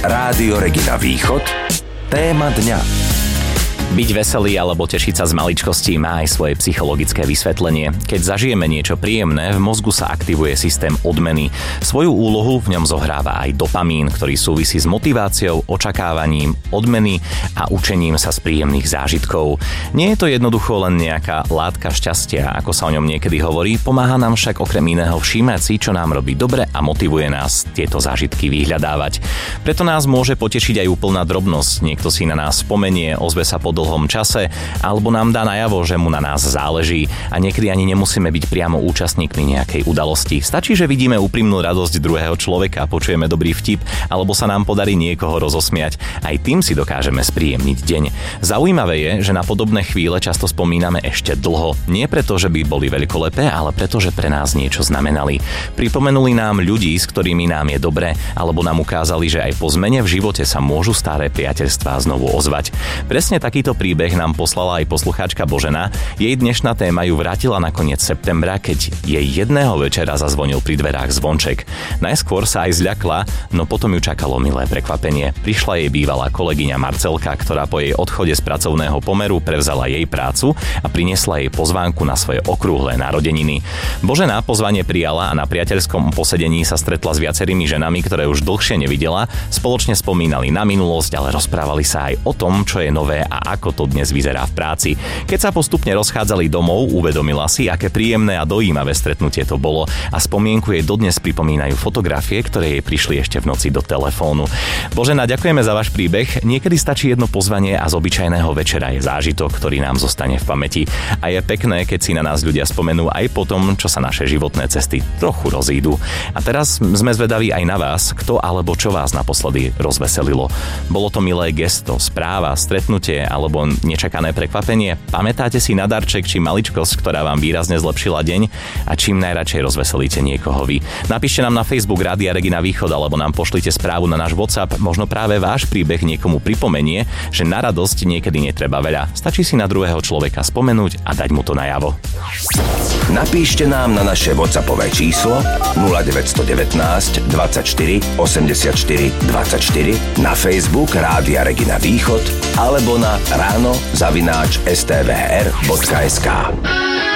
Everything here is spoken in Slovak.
Rádio Regina Východ. Téma dňa. Byť veselý alebo tešiť sa z maličkostí má aj svoje psychologické vysvetlenie. Keď zažijeme niečo príjemné, v mozgu sa aktivuje systém odmeny. Svoju úlohu v ňom zohráva aj dopamín, ktorý súvisí s motiváciou, očakávaním, odmeny a učením sa z príjemných zážitkov. Nie je to jednoducho len nejaká látka šťastia, ako sa o ňom niekedy hovorí, pomáha nám však okrem iného všímať si, čo nám robí dobre a motivuje nás tieto zážitky vyhľadávať. Preto nás môže potešiť aj úplná drobnosť. Niekto si na nás spomenie, ozve sa po dlhom čase, alebo nám dá najavo, že mu na nás záleží a niekedy ani nemusíme byť priamo účastníkmi nejakej udalosti. Stačí, že vidíme úprimnú radosť druhého človeka, počujeme dobrý vtip, alebo sa nám podarí niekoho rozosmiať. Aj tým si dokážeme spríjemniť deň. Zaujímavé je, že na podobné chvíle často spomíname ešte dlho. Nie preto, že by boli veľkolepé, ale preto, že pre nás niečo znamenali. Pripomenuli nám ľudí, s ktorými nám je dobre, alebo nám ukázali, že aj po zmene v živote sa môžu staré priateľstvá znovu ozvať. Presne takýto príbeh nám poslala aj poslucháčka Božena. Jej dnešná téma ju vrátila na koniec septembra, keď jej jedného večera zazvonil pri dverách zvonček. Najskôr sa aj zľakla, no potom ju čakalo milé prekvapenie. Prišla jej bývalá kolegyňa Marcelka, ktorá po jej odchode z pracovného pomeru prevzala jej prácu a priniesla jej pozvánku na svoje okrúhle narodeniny. Božena pozvanie prijala a na priateľskom posedení sa stretla s viacerými ženami, ktoré už dlhšie nevidela. Spoločne spomínali na minulosť, ale rozprávali sa aj o tom, čo je nové a ako to dnes vyzerá v práci. Keď sa postupne rozchádzali domov, uvedomila si, aké príjemné a dojímavé stretnutie to bolo a spomienku jej dodnes pripomínajú fotografie, ktoré jej prišli ešte v noci do telefónu. Božena, ďakujeme za váš príbeh. Niekedy stačí jedno pozvanie a z obyčajného večera je zážitok, ktorý nám zostane v pamäti. A je pekné, keď si na nás ľudia spomenú aj po tom, čo sa naše životné cesty trochu rozídu. A teraz sme zvedaví aj na vás, kto alebo čo vás naposledy rozveselilo. Bolo to milé gesto, správa, stretnutie alebo nečakané prekvapenie? Pamätáte si na darček či maličkosť, ktorá vám výrazne zlepšila deň? A čím najradšej rozveselíte niekoho vy? Napíšte nám na Facebook Rádia Regina Východ alebo nám pošlite správu na náš WhatsApp. Možno práve váš príbeh niekomu pripomenie, že na radosť niekedy netreba veľa. Stačí si na druhého človeka spomenúť a dať mu to najavo. Napíšte nám na naše WhatsAppové číslo 0919 24 84 24, na Facebook Rádia Regina Východ alebo na ráno@stvr.sk.